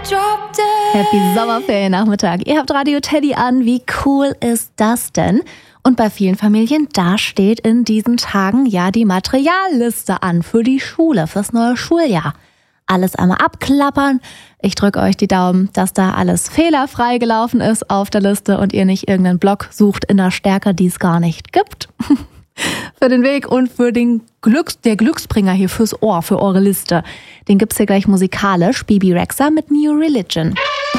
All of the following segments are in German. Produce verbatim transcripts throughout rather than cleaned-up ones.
Happy Sommerferiennachmittag. Ihr habt Radio Teddy an. Wie cool ist das denn? Und bei vielen Familien, da steht in diesen Tagen ja die Materialliste an für die Schule, fürs neue Schuljahr. Alles einmal abklappern. Ich drücke euch die Daumen, dass da alles fehlerfrei gelaufen ist auf der Liste und ihr nicht irgendeinen Block sucht in der Stärke, die es gar nicht gibt. Für den Weg und für den Glücks, der Glücksbringer hier fürs Ohr, für eure Liste. Den gibt's hier gleich musikalisch. Bibi Rexha mit New Religion.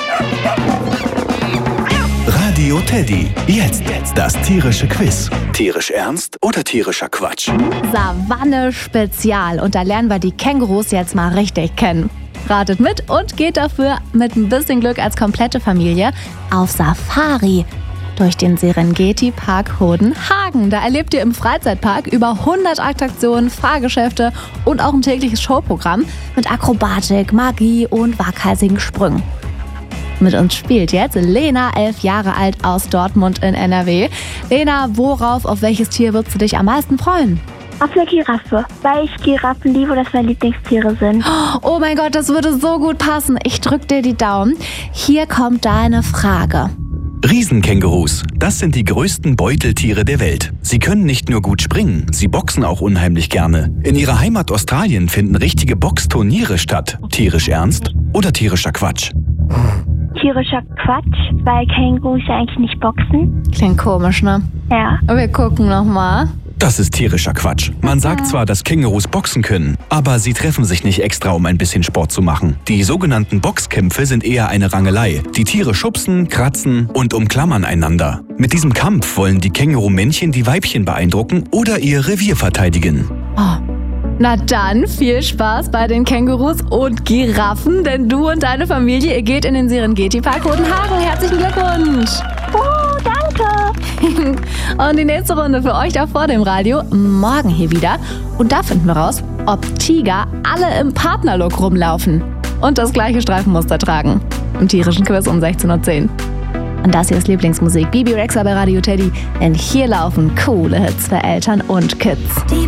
Radio Teddy. Jetzt das tierische Quiz. Tierisch ernst oder tierischer Quatsch? Savanne Spezial. Und da lernen wir die Kängurus jetzt mal richtig kennen. Ratet mit und geht dafür mit ein bisschen Glück als komplette Familie auf Safari durch den Serengeti-Park Hodenhagen. Da erlebt ihr im Freizeitpark über hundert Attraktionen, Fahrgeschäfte und auch ein tägliches Showprogramm mit Akrobatik, Magie und waghalsigen Sprüngen. Mit uns spielt jetzt Lena, elf Jahre alt, aus Dortmund in N R W. Lena, worauf, auf welches Tier würdest du dich am meisten freuen? Auf eine Giraffe, weil ich Giraffen liebe und das meine Lieblingstiere sind. Oh mein Gott, das würde so gut passen. Ich drück dir die Daumen. Hier kommt deine Frage. Riesenkängurus, das sind die größten Beuteltiere der Welt. Sie können nicht nur gut springen, sie boxen auch unheimlich gerne. In ihrer Heimat Australien finden richtige Boxturniere statt. Tierisch ernst oder tierischer Quatsch? Tierischer Quatsch, weil Kängurus ja eigentlich nicht boxen. Klingt komisch, ne? Ja. Wir gucken nochmal. Das ist tierischer Quatsch. Man sagt zwar, dass Kängurus boxen können, aber sie treffen sich nicht extra, um ein bisschen Sport zu machen. Die sogenannten Boxkämpfe sind eher eine Rangelei. Die Tiere schubsen, kratzen und umklammern einander. Mit diesem Kampf wollen die Kängurumännchen die Weibchen beeindrucken oder ihr Revier verteidigen. Oh. Na dann, viel Spaß bei den Kängurus und Giraffen, denn du und deine Familie, ihr geht in den Serengeti-Park Hodenhagen. Herzlichen Glückwunsch! Oh, danke! Und die nächste Runde für euch da vor dem Radio, morgen hier wieder. Und da finden wir raus, ob Tiger alle im Partnerlook rumlaufen und das gleiche Streifenmuster tragen. Im tierischen Quiz um sechzehn Uhr zehn. Und das hier ist Lieblingsmusik, Bibi Rexha bei Radio Teddy, denn hier laufen coole Hits für Eltern und Kids.